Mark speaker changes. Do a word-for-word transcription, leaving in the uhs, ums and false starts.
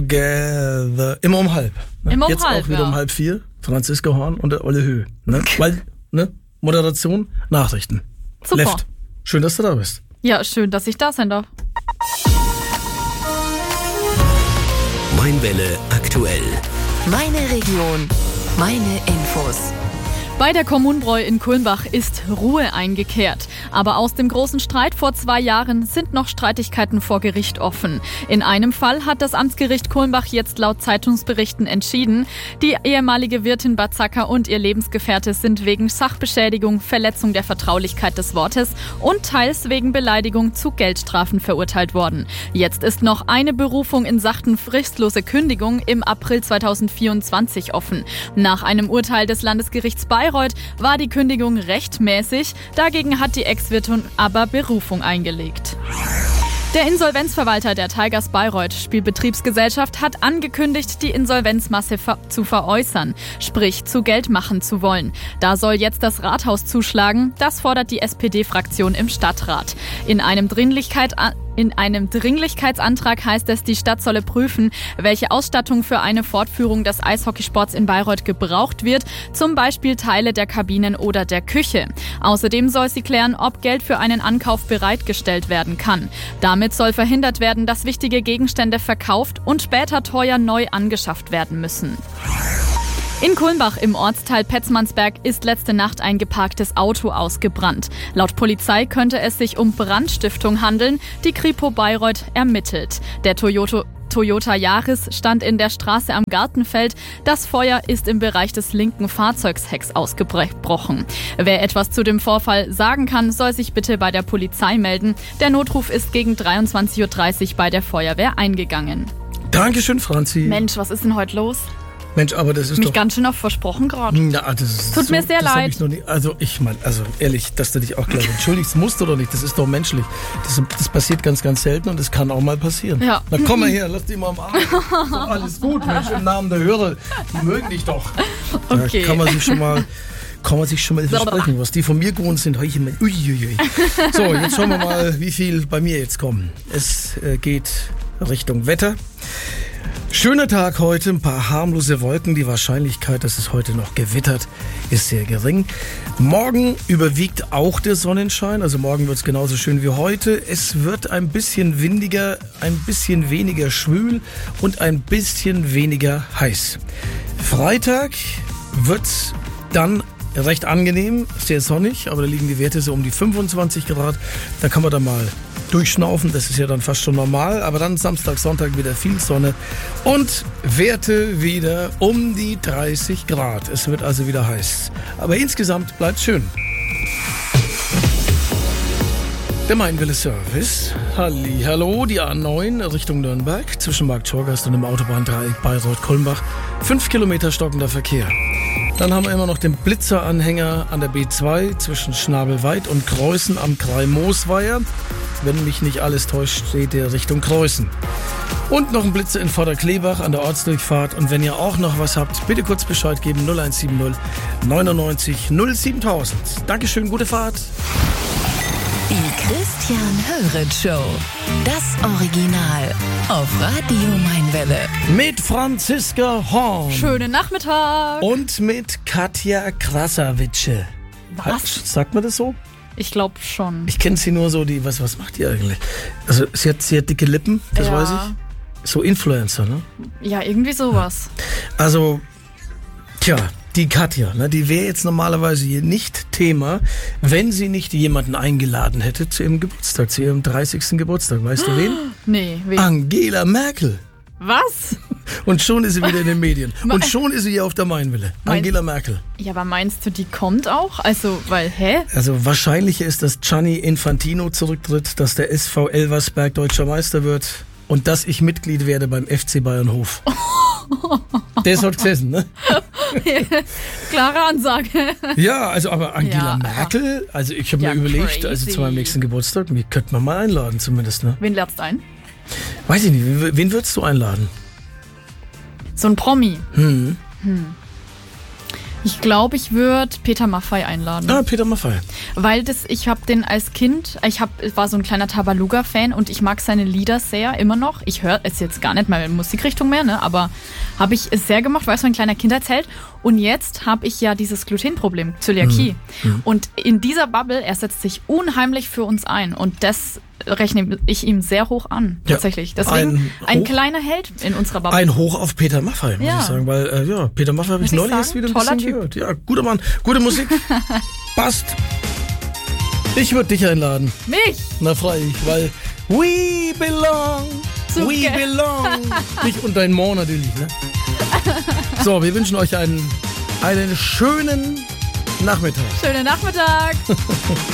Speaker 1: Together. Immer um halb. Ne?
Speaker 2: Immer um
Speaker 1: Jetzt
Speaker 2: halb,
Speaker 1: auch wieder
Speaker 2: ja.
Speaker 1: um halb vier. Franziska Horn und der Olle Höh. Ne? Weil, ne? Moderation, Nachrichten.
Speaker 2: Super.
Speaker 1: Left. Schön, dass du da bist.
Speaker 2: Ja, schön, dass ich da sein darf.
Speaker 3: Mainwelle aktuell.
Speaker 4: Meine Region, meine Infos.
Speaker 2: Bei der Kommunbräu in Kulmbach ist Ruhe eingekehrt. Aber aus dem großen Streit vor zwei Jahren sind noch Streitigkeiten vor Gericht offen. In einem Fall hat das Amtsgericht Kulmbach jetzt laut Zeitungsberichten entschieden, die ehemalige Wirtin Bazaka und ihr Lebensgefährte sind wegen Sachbeschädigung, Verletzung der Vertraulichkeit des Wortes und teils wegen Beleidigung zu Geldstrafen verurteilt worden. Jetzt ist noch eine Berufung in Sachen fristlose Kündigung im April zweitausendvierundzwanzig offen. Nach einem Urteil des Landesgerichts Bayreuth war die Kündigung rechtmäßig. Dagegen hat die Ex-Wirtin aber Berufung eingelegt. Der Insolvenzverwalter der Tigers Bayreuth Spielbetriebsgesellschaft hat angekündigt, die Insolvenzmasse ver- zu veräußern, sprich zu Geld machen zu wollen. Da soll jetzt das Rathaus zuschlagen, das fordert die S P D-Fraktion im Stadtrat. In einem Dringlichkeit In einem Dringlichkeitsantrag heißt es, die Stadt solle prüfen, welche Ausstattung für eine Fortführung des Eishockeysports in Bayreuth gebraucht wird, zum Beispiel Teile der Kabinen oder der Küche. Außerdem soll sie klären, ob Geld für einen Ankauf bereitgestellt werden kann. Damit soll verhindert werden, dass wichtige Gegenstände verkauft und später teuer neu angeschafft werden müssen. In Kulmbach im Ortsteil Petzmannsberg ist letzte Nacht ein geparktes Auto ausgebrannt. Laut Polizei könnte es sich um Brandstiftung handeln, die Kripo Bayreuth ermittelt. Der Toyota Toyota Yaris stand in der Straße am Gartenfeld. Das Feuer ist im Bereich des linken Fahrzeugshecks ausgebrochen. Wer etwas zu dem Vorfall sagen kann, soll sich bitte bei der Polizei melden. Der Notruf ist gegen dreiundzwanzig Uhr dreißig bei der Feuerwehr eingegangen.
Speaker 1: Dankeschön, Franzi.
Speaker 2: Mensch, was ist denn heute los?
Speaker 1: Mensch, aber das ist
Speaker 2: Mich
Speaker 1: doch...
Speaker 2: ganz schön oft versprochen gerade.
Speaker 1: Na, das ist
Speaker 2: Tut
Speaker 1: so,
Speaker 2: mir sehr
Speaker 1: das hab
Speaker 2: leid.
Speaker 1: Ich noch nie, also ich meine, also ehrlich, dass du dich auch gleich entschuldigst, musst du doch nicht, das ist doch menschlich. Das, das passiert ganz, ganz selten und das kann auch mal passieren.
Speaker 2: Ja.
Speaker 1: Na komm mal her, lass dich mal am Arm. Ist doch alles gut, Mensch, im Namen der Hörer, die mögen dich doch.
Speaker 2: Okay.
Speaker 1: Da kann man sich schon mal... Kann man sich schon mal versprechen, was die von mir gewohnt sind. Uiuiui. Ui. So, jetzt schauen wir mal, wie viel bei mir jetzt kommen. Es äh, geht Richtung Wetter. Schöner Tag heute, ein paar harmlose Wolken. Die Wahrscheinlichkeit, dass es heute noch gewittert, ist sehr gering. Morgen überwiegt auch der Sonnenschein, also morgen wird es genauso schön wie heute. Es wird ein bisschen windiger, ein bisschen weniger schwül und ein bisschen weniger heiß. Freitag wird dann recht angenehm, sehr sonnig, aber da liegen die Werte so um die fünfundzwanzig Grad. Da kann man dann mal durchschnaufen, das ist ja dann fast schon normal. Aber dann Samstag, Sonntag wieder viel Sonne und Werte wieder um die dreißig Grad. Es wird also wieder heiß. Aber insgesamt bleibt schön. Der Mainwelle Service. Hallihallo, die A neun Richtung Nürnberg zwischen Markt-Torgast und dem Autobahndreieck Bayreuth-Kulmbach. Fünf Kilometer stockender Verkehr. Dann haben wir immer noch den Blitzeranhänger an der B zwei zwischen Schnabelweid und Kreußen am Krei-Moosweiher. Wenn mich nicht alles täuscht, steht der Richtung Kreußen. Und noch ein Blitzer in Vorderklebach an der Ortsdurchfahrt. Und wenn ihr auch noch was habt, bitte kurz Bescheid geben. null eins sieben null neunundneunzig null siebentausend. Dankeschön, gute Fahrt.
Speaker 4: Die Christian Höret Show. Das Original auf Radio Mainwelle.
Speaker 1: Mit Franziska Horn.
Speaker 2: Schönen Nachmittag.
Speaker 1: Und mit Katja Krasavice.
Speaker 2: Was?
Speaker 1: Sagt man das so?
Speaker 2: Ich glaube schon.
Speaker 1: Ich kenne sie nur so, die, was, was macht die eigentlich? Also sie hat sehr dicke Lippen, das
Speaker 2: Ja.
Speaker 1: weiß ich. So Influencer, ne?
Speaker 2: Ja, irgendwie sowas.
Speaker 1: Also, tja, die Katja, ne, die wäre jetzt normalerweise hier nicht Thema, wenn sie nicht jemanden eingeladen hätte zu ihrem Geburtstag, zu ihrem dreißigsten Geburtstag. Weißt du wen?
Speaker 2: Nee, wen?
Speaker 1: Angela Merkel.
Speaker 2: Was?
Speaker 1: Und schon ist sie wieder in den Medien. Und schon ist sie hier auf der Mainwelle.
Speaker 2: Mein-
Speaker 1: Angela Merkel.
Speaker 2: Ja, aber meinst du, die kommt auch? Also, weil, hä?
Speaker 1: Also wahrscheinlicher ist, dass Gianni Infantino zurücktritt, dass der S V Elversberg deutscher Meister wird und dass ich Mitglied werde beim F C Bayernhof. Der ist heute gesessen, ne?
Speaker 2: Klare Ansage.
Speaker 1: Ja, also aber Angela
Speaker 2: Ja,
Speaker 1: Merkel, also ich habe
Speaker 2: Ja,
Speaker 1: mir überlegt, also
Speaker 2: crazy.
Speaker 1: zu meinem nächsten Geburtstag, mich könnte man mal einladen zumindest, ne?
Speaker 2: Wen ladst ein?
Speaker 1: Weiß ich nicht, wen, wen würdest du einladen?
Speaker 2: So ein Promi.
Speaker 1: Hm.
Speaker 2: Ich glaube, ich würde Peter Maffay einladen.
Speaker 1: Ah, Peter Maffay.
Speaker 2: Weil das, ich habe den als Kind, ich hab, war so ein kleiner Tabaluga-Fan und ich mag seine Lieder sehr, immer noch. Ich höre es jetzt gar nicht mal in Musikrichtung mehr, ne? Aber habe ich es sehr gemocht, weil es so ein kleiner Kindheitsheld. Und jetzt habe ich ja dieses Glutenproblem, Zöliakie. Mhm. Und in dieser Bubble, er setzt sich unheimlich für uns ein. Und das rechne ich ihm sehr hoch an, tatsächlich. Ja, Deswegen ein, ein kleiner Held in unserer Bubble.
Speaker 1: Ein Hoch auf Peter Maffay, muss ja. ich sagen. Weil, äh, ja, Peter Maffay habe ich neulich erst wieder ein bisschen typ. gehört. Ja, guter Mann, gute Musik. Passt. Ich würde dich einladen.
Speaker 2: Mich?
Speaker 1: Na, freilich, weil we belong, Super. we belong. Dich und dein Mo natürlich, ne? So, wir wünschen euch einen, einen schönen Nachmittag.
Speaker 2: Schönen Nachmittag.